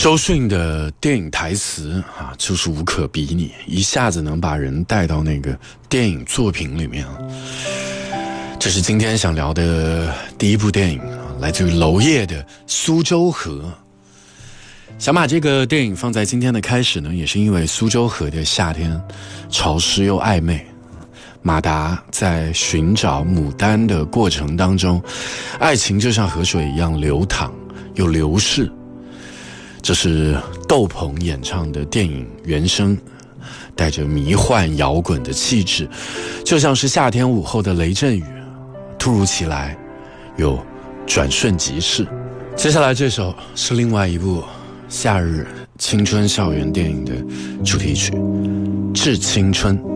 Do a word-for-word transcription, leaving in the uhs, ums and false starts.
周迅的电影台词啊，就是无可比拟，一下子能把人带到那个电影作品里面。这是今天想聊的第一部电影，来自于娄烨的《苏州河》。想把这个电影放在今天的开始呢，也是因为苏州河的夏天潮湿又暧昧。马达在寻找牡丹的过程当中，爱情就像河水一样流淌又流逝。这是窦鹏演唱的电影原声，带着迷幻摇滚的气质，就像是夏天午后的雷阵雨，突如其来又转瞬即逝。接下来这首是另外一部夏日青春校园电影的主题曲《致青春》。